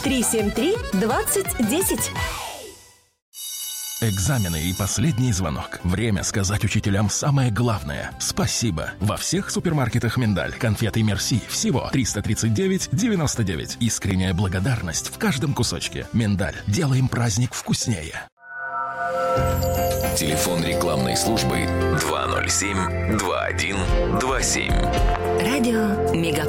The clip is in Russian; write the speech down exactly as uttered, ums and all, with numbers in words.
три семь три двадцать десять. Экзамены и последний звонок. Время сказать учителям самое главное. Спасибо. Во всех супермаркетах «Миндаль». Конфеты «Мерси» всего триста тридцать девять девяносто девять. Искренняя благодарность в каждом кусочке. «Миндаль». Делаем праздник вкуснее. Телефон рекламной службы два ноль семь два один два семь. Радио Мега.